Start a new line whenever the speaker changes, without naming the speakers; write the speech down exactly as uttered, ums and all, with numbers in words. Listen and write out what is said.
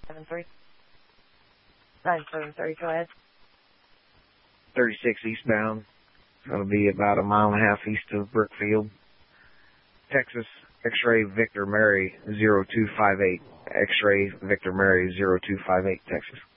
seven three. nine seven three, go ahead.
thirty-six eastbound. That'll be about a mile and a half east of Brookfield, Texas. X-ray Victor Mary zero two five eight. X-ray Victor Mary zero two five eight, Texas.